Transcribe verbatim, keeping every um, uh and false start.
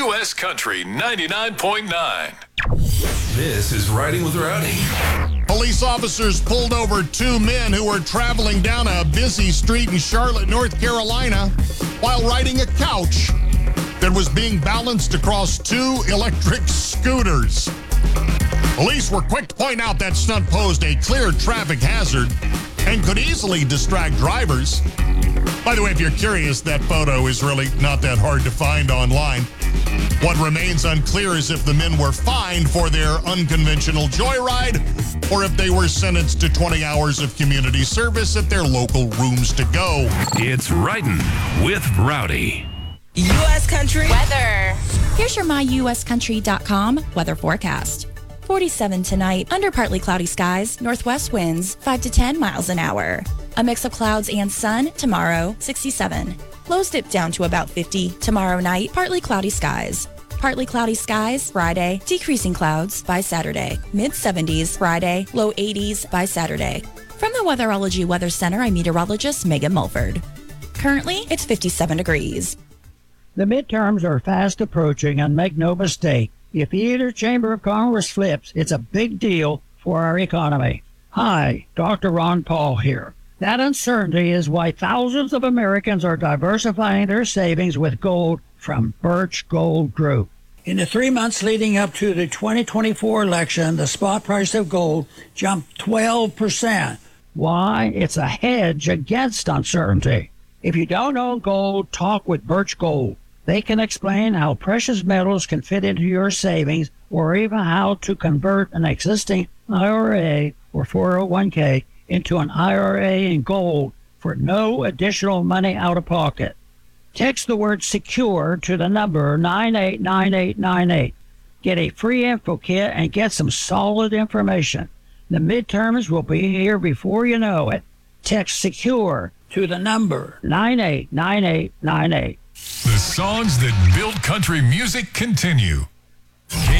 U S Country ninety-nine point nine. This is Riding with Rowdy. Police officers pulled over two men who were traveling down a busy street in Charlotte, North Carolina, while riding a couch that was being balanced across two electric scooters. Police were quick to point out that stunt posed a clear traffic hazard and could easily distract drivers. By the way, if you're curious, that photo is really not that hard to find online. What remains unclear is if the men were fined for their unconventional joyride or if they were sentenced to twenty hours of community service at their local rooms to go. It's Riding with Rowdy. U S Country weather. Here's your my U S country dot com weather forecast. forty-seven tonight, under partly cloudy skies, northwest winds five to ten miles an hour. A mix of clouds and sun tomorrow, sixty-seven. Lows dip down to about fifty tomorrow night, partly cloudy skies. Partly cloudy skies Friday, decreasing clouds by Saturday. mid seventies Friday, low eighties by Saturday. From the Weatherology Weather Center, I'm meteorologist Megan Mulford. Currently, it's fifty-seven degrees. The midterms are fast approaching, and make no mistake, if either chamber of Congress flips, it's a big deal for our economy. Hi, Doctor Ron Paul here. That uncertainty is why thousands of Americans are diversifying their savings with gold from Birch Gold Group. In the three months leading up to the twenty twenty-four election, the spot price of gold jumped twelve percent. Why? It's a hedge against uncertainty. If you don't own gold, talk with Birch Gold. They can explain how precious metals can fit into your savings, or even how to convert an existing I R A or four oh one k into an I R A in gold for no additional money out of pocket. Text the word SECURE to the number nine eight nine eight nine eight. Get a free info kit and get some solid information. The midterms will be here before you know it. Text SECURE to the number nine eight nine eight nine eight. The songs that build country music continue. K